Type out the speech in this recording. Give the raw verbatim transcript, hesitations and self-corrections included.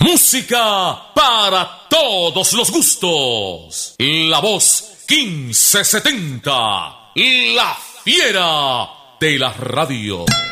Música para todos los gustos. La voz quince setenta, la fiera de la radio.